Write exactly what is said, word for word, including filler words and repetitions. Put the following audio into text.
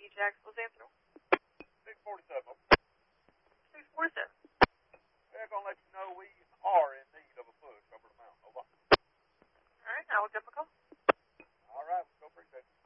E Jacksonville Central. six forty-seven. six forty-seven. They're going to let you know we are in need of a push over the mountain. Over. All right, I will give them a call. All right, we so appreciate it.